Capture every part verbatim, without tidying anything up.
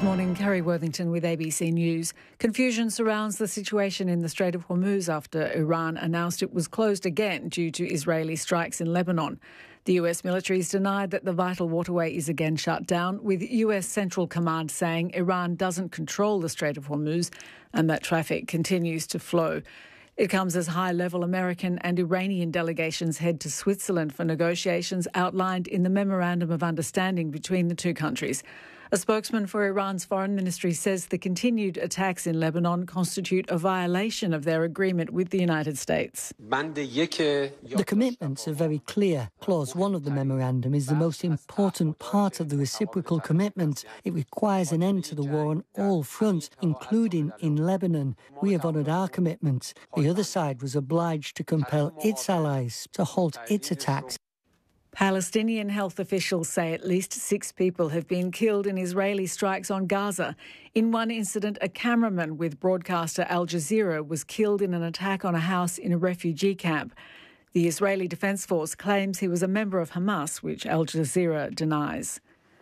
Morning, Kerry Worthington with A B C News. Confusion surrounds the situation in the Strait of Hormuz after Iran announced it was closed again due to Israeli strikes in Lebanon. The U S military has denied that the vital waterway is again shut down, with U S Central Command saying Iran doesn't control the Strait of Hormuz and that traffic continues to flow. It comes as high-level American and Iranian delegations head to Switzerland for negotiations outlined in the Memorandum of Understanding between the two countries. A spokesman for Iran's foreign ministry says the continued attacks in Lebanon constitute a violation of their agreement with the United States. The commitments are very clear. Clause one of the memorandum is the most important part of the reciprocal commitment. It requires an end to the war on all fronts, including in Lebanon. We have honoured our commitments. The other side was obliged to compel its allies to halt its attacks. Palestinian health officials say at least six people have been killed in Israeli strikes on Gaza. In one incident, a cameraman with broadcaster Al Jazeera was killed in an attack on a house in a refugee camp. The Israeli Defence Force claims he was a member of Hamas, which Al Jazeera denies.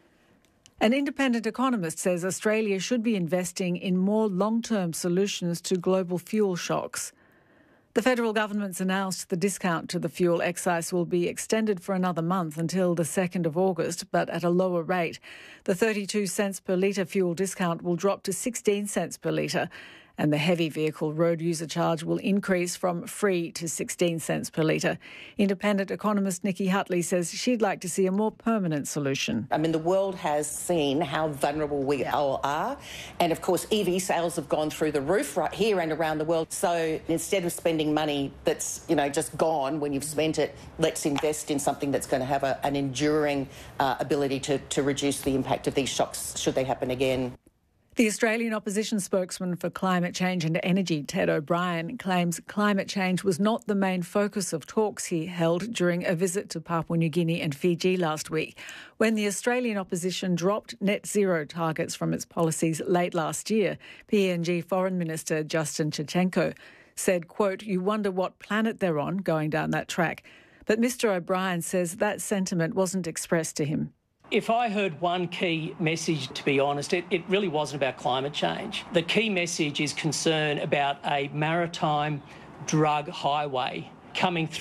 An independent economist says Australia should be investing in more long-term solutions to global fuel shocks. The federal government's announced the discount to the fuel excise will be extended for another month until the second of August, but at a lower rate. The thirty-two cents per litre fuel discount will drop to sixteen cents per litre, and the heavy vehicle road user charge will increase from free to sixteen cents per litre. Independent economist Nikki Hutley says she'd like to see a more permanent solution. I mean, the world has seen how vulnerable we all are. And, of course, E V sales have gone through the roof right here and around the world. So instead of spending money that's, you know, just gone when you've spent it, let's invest in something that's going to have a, an enduring uh, ability to, to reduce the impact of these shocks should they happen again. The Australian opposition spokesman for climate change and energy, Ted O'Brien, claims climate change was not the main focus of talks he held during a visit to Papua New Guinea and Fiji last week, when the Australian opposition dropped net zero targets from its policies late last year. P N G Foreign Minister Justin Chichenko said, quote, "You wonder what planet they're on going down that track." But Mr O'Brien says that sentiment wasn't expressed to him. If I heard one key message, to be honest, it, it really wasn't about climate change. The key message is concern about a maritime drug highway coming through.